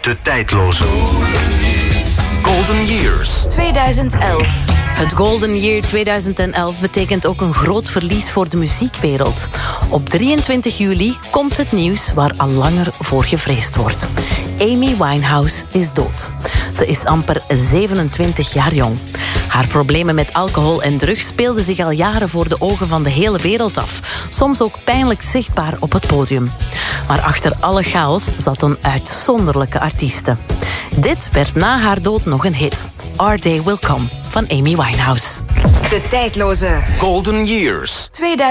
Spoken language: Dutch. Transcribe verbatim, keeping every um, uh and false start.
De tijdloze Golden Years tweeduizend elf. Het Golden Year tweeduizend elf betekent ook een groot verlies voor de muziekwereld. Op drieëntwintig juli komt het nieuws waar al langer voor gevreesd wordt. Amy Winehouse is dood. Ze is amper zevenentwintig jaar jong. Haar problemen met alcohol en drugs speelden zich al jaren voor de ogen van de hele wereld af. Soms ook pijnlijk zichtbaar op het podium. Maar achter alle chaos zat een uitzonderlijke artieste. Dit werd na haar dood nog een hit. Our Day Will Come van Amy Winehouse. De tijdloze Golden Years. tweeduizend